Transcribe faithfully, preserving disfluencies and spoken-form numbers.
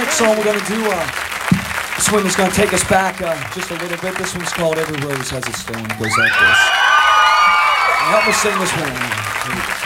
next song we're gonna do, uh, this one is gonna take us back uh, just a little bit. This one's called Every Rose Has Its Thorn. It goes like this. Help us sing this one.